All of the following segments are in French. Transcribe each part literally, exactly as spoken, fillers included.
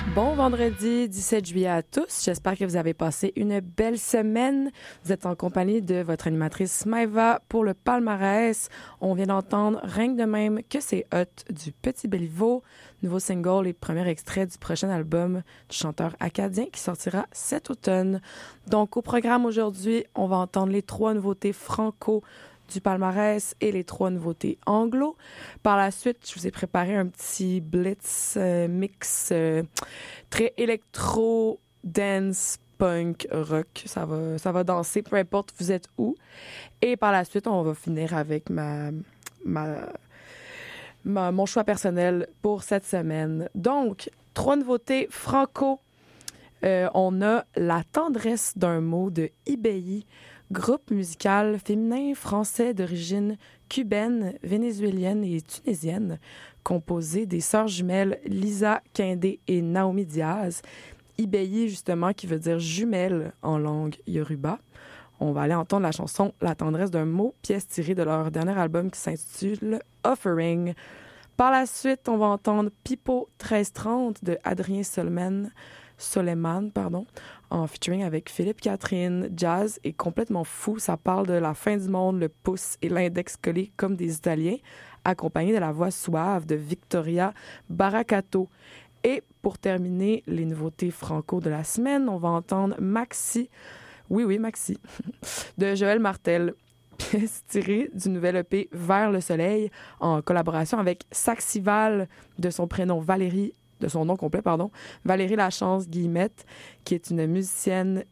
Bon vendredi dix-sept juillet à tous. J'espère que vous avez passé une belle semaine. Vous êtes en compagnie de votre animatrice Maëva pour le palmarès. On vient d'entendre Rien que de même que c'est hot du Petit Béliveau, nouveau single et premier extrait du prochain album du chanteur acadien qui sortira cet automne. Donc au programme aujourd'hui, on va entendre les trois nouveautés franco du palmarès et les trois nouveautés anglo. Par la suite, je vous ai préparé un petit blitz euh, mix euh, très électro, dance, punk, rock. Ça va, ça va danser, peu importe vous êtes où. Et par la suite, on va finir avec ma, ma, ma, mon choix personnel pour cette semaine. Donc, trois nouveautés franco. Euh, on a La tendresse d'un mot de Ibeyi, groupe musical féminin français d'origine cubaine, vénézuélienne et tunisienne, composé des sœurs jumelles Lisa Kindé et Naomi Diaz. Ibeyi, justement, qui veut dire jumelle en langue yoruba. On va aller entendre la chanson La tendresse d'un mot, pièce tirée de leur dernier album qui s'intitule Offering. Par la suite, on va entendre Pipo treize trente de Adrien Solman, Soleiman, pardon, en featuring avec Philippe Catherine. Jazz est complètement fou. Ça parle de la fin du monde, le pouce et l'index collés comme des Italiens, accompagné de la voix suave de Victoria Baracato. Et pour terminer, les nouveautés franco de la semaine, on va entendre Maxi, oui, oui, Maxi, de Joël Martel, pièce tirée du nouvel E P Vers le soleil, en collaboration avec Saxival, de son prénom Valérie, de son nom complet, pardon, Valérie Lachance Guillemette, qui est une musicienne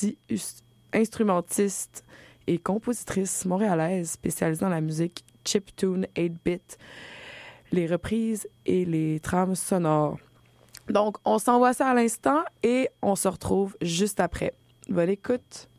multi-instrumentiste et compositrice montréalaise spécialisée dans la musique chiptune huit-bit, les reprises et les trames sonores. Donc, on s'envoie ça à l'instant et on se retrouve juste après. Bonne écoute!